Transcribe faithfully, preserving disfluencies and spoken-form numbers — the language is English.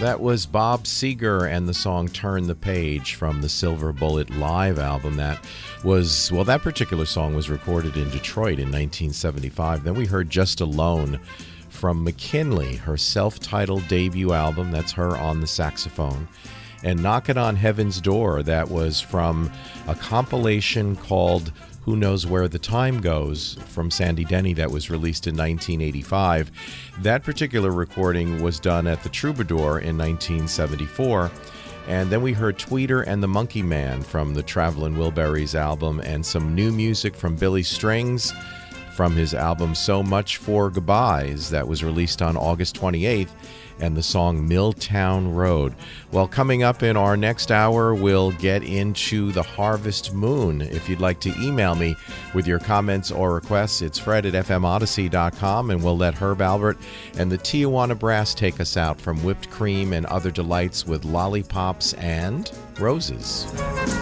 That was Bob Seger and the song Turn the Page from the Silver Bullet Live album. That was, well, that particular song was recorded in Detroit in nineteen seventy-five. Then we heard Just Alone from McKinley, her self-titled debut album. That's her on the saxophone. And Knockin' on Heaven's Door, that was from a compilation called Who Knows Where the Time Goes from Sandy Denny that was released in nineteen eighty-five. That particular recording was done at the Troubadour in nineteen seventy-four. And then we heard Tweeter and the Monkey Man from the Travelin' Wilburys album, and some new music from Billy Strings from his album So Much for Goodbyes that was released on August twenty-eighth, and the song Milltown Road. Well, coming up in our next hour, we'll get into the Harvest Moon. If you'd like to email me with your comments or requests, it's Fred at f m odyssey dot com, and we'll let Herb Albert and the Tijuana Brass take us out from whipped cream and other delights with lollipops and roses.